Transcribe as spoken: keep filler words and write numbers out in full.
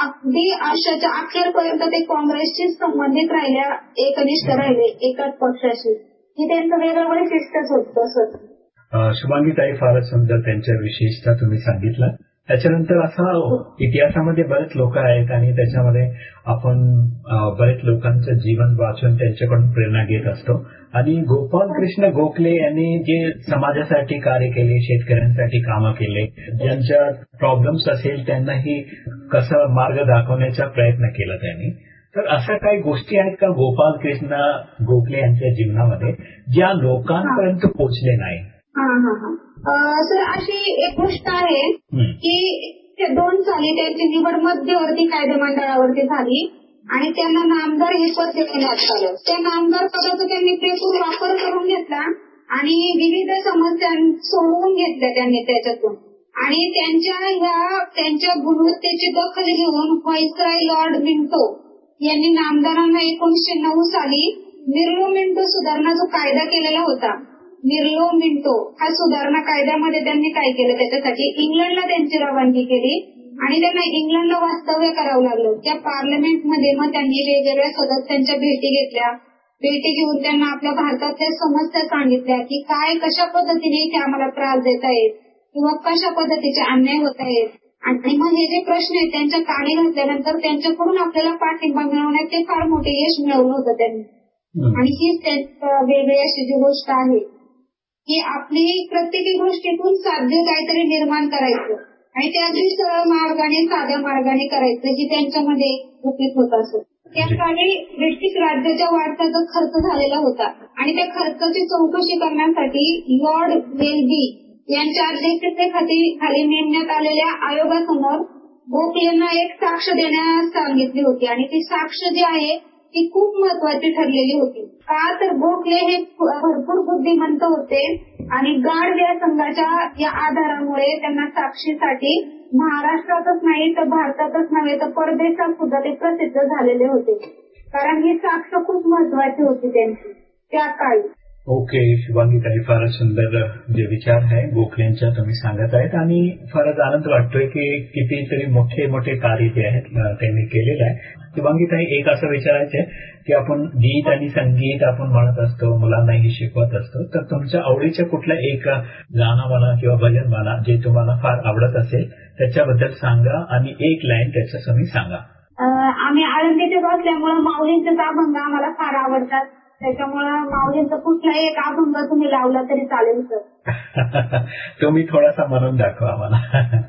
अगदी आयुष्याच्या अखेरपर्यंत ते काँग्रेसशी संबंधित राहिल्या, एकनिष्ठ राहिले एकाच पक्षाशी. ही त्यांचं वेगळं वैशिष्ट्यच होतं तसंच. शुभांगी ताई, फारच सुंदर त्यांच्या विशेषता तुम्ही सांगितलं. त्याच्यानंतर असा इतिहासामध्ये बरेच लोक आहेत आणि त्याच्यामध्ये आपण बरेच लोकांचं जीवन वाचून त्यांच्याकडून प्रेरणा घेत असतो. आणि गोपाल कृष्ण गोखले यांनी जे समाजासाठी कार्य केले, शेतकऱ्यांसाठी कामं केले, ज्यांच्या प्रॉब्लेम्स असेल त्यांनाही कसं मार्ग दाखवण्याचा प्रयत्न केला त्यांनी. तर अशा काही गोष्टी आहेत का गोपाल कृष्ण गोखले यांच्या जीवनामध्ये ज्या लोकांपर्यंत पोहोचले नाही? हा हा हा सर, अशी एक गोष्ट आहे की दोन साली त्यांची निवड मध्यवर्ती कायदे मंडळावरती झाली आणि त्यांना नामदार हे पद देण्यात आलं. त्या नामदार पदाचा त्यांनी पुरेपूर वापर करून घेतला आणि विविध समस्या सोडवून घेतल्या त्यांनी त्याच्यातून. आणि त्यांच्या ह्या त्यांच्या गुणवत्तेची दखल घेऊन व्हाईसरॉय लॉर्ड मिंटो यांनी नामदारांना एकोणीसशे नऊ साली मिर्लो मिंटो सुधारणा जो कायदा केलेला होता, मिर्लो मिंटो हा सुधारणा कायद्यामध्ये त्यांनी काय केलं, त्याच्यासाठी इंग्लंडला त्यांची रवानगी केली आणि त्यांना इंग्लंडला वास्तव्य करावं लागलं. त्या पार्लमेंटमध्ये मग त्यांनी वेगवेगळ्या सदस्यांच्या भेटी घेतल्या. भेटी घेऊन त्यांना आपल्या भारतातल्या समस्या सांगितल्या की काय कशा पद्धतीने इथे आम्हाला त्रास देत आहेत किंवा कशा पद्धतीचे अन्याय होत आहेत. आणि मग हे जे प्रश्न आहेत त्यांच्या कानी घातल्यानंतर त्यांच्याकडून आपल्याला पाठिंबा मिळवण्यात ते फार मोठे यश मिळवलं होतं त्यांनी. आणि हीच त्यांची वेगळी अशी जी गोष्ट आहे की आपली प्रत्येक गोष्टीतून साध्य काहीतरी निर्माण करायचं आणि ते अगदी सरळ मार्गाने साध्या मार्गाने करायचं, ही त्यांच्यामध्ये गुपित होत असत. त्या काळी ब्रिटिश राज्याच्या वाढत्याचा खर्च झालेला होता आणि त्या खर्चाची चौकशी करण्यासाठी लॉर्ड वेल्बी यांच्या अध्यक्षतेखाली खाली नेमण्यात आलेल्या आयोगासमोर गोखलेंना एक साक्ष देण्यास सांगितली होती आणि ती साक्ष जी आहे ती खूप महत्वाची ठरलेली होती. का तर गोखले हे भरपूर बुद्धिमंत होते आणि गाढ व्यासंगाच्या या आधारामुळे त्यांना साक्षीसाठी महाराष्ट्रातच नाही तर भारतातच नव्हे तर परदेशात सुद्धा ते प्रसिद्ध झालेले होते. कारण ही साक्ष खूप महत्वाची होती त्यांची त्या काळी. ओके शुभांगी ताई, फारच सुंदर जे विचार आहे गोखलेंच्या तुम्ही सांगत आहेत आणि फारच आनंद वाटतोय की कितीतरी मोठे मोठे कार्य जे आहेत त्यांनी केलेलं आहे. शुभांगी ताई, एक असं विचारायचं आहे की आपण गीत आणि संगीत आपण म्हणत असतो, मुलांनाही शिकवत असतो, तर तुमच्या आवडीचं कुठलं एक गाणं म्हणा किंवा भजन म्हणा जे तुम्हाला फार आवडत असेल त्याच्याबद्दल सांगा आणि एक लाईन त्याचं तुम्ही सांगा. आम्ही आळंदीचे असल्यामुळे माऊलींचेच अभंग आम्हाला फार आवडतात, त्याच्यामुळे माऊलींचा कुठलाही एक अभंग तुम्ही लावला तरी चालेल सर. तुम्ही थोडासा म्हणून दाखवा आम्हाला.